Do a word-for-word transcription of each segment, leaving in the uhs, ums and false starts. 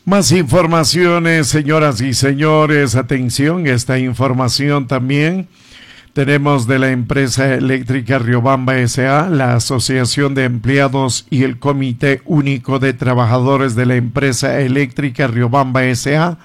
Más informaciones, señoras y señores, atención, esta información también tenemos de la empresa eléctrica Riobamba S A, la Asociación de Empleados y el Comité Único de Trabajadores de la empresa eléctrica Riobamba S A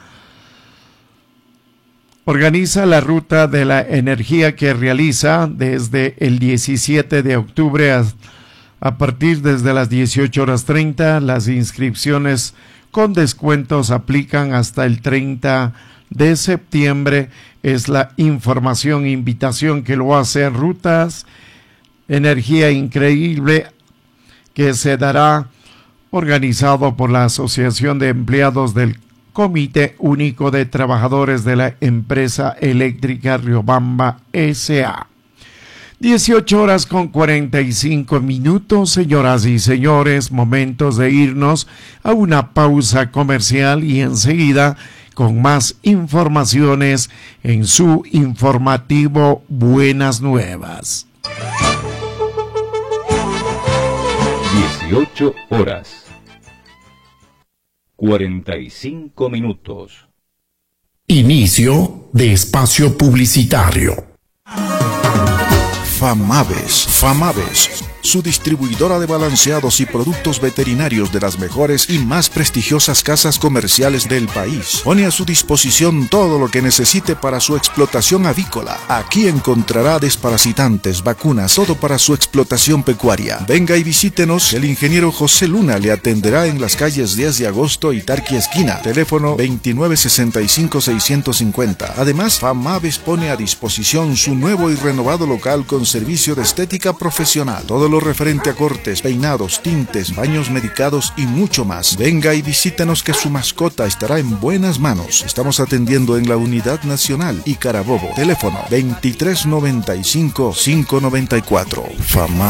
organiza la ruta de la energía que realiza desde el diecisiete de octubre a, a partir desde las dieciocho horas treinta. Las inscripciones con descuentos aplican hasta el treinta de septiembre. Es la información, invitación que lo hace Rutas Energía Increíble, que se dará organizado por la Asociación de Empleados del Comité Único de Trabajadores de la empresa eléctrica Riobamba S A dieciocho horas con cuarenta y cinco minutos, señoras y señores, momentos de irnos a una pausa comercial y enseguida con más informaciones en su informativo Buenas Nuevas. dieciocho horas. cuarenta y cinco minutos. Inicio de espacio publicitario. Famaves, Famaves, su distribuidora de balanceados y productos veterinarios de las mejores y más prestigiosas casas comerciales del país. Pone a su disposición todo lo que necesite para su explotación avícola. Aquí encontrará desparasitantes, vacunas, todo para su explotación pecuaria. Venga y visítenos, el ingeniero José Luna le atenderá en las calles diez de agosto y Tarqui Esquina. Teléfono veintinueve sesenta y cinco seiscientos cincuenta. Además, Famaves pone a disposición su nuevo y renovado local con servicio de estética profesional. Todo lo referente a cortes, peinados, tintes, baños medicados y mucho más. Venga y visítenos que su mascota estará en buenas manos. Estamos atendiendo en la Unidad Nacional y Carabobo. Teléfono veintitrés noventa y cinco, quinientos noventa y cuatro. Fama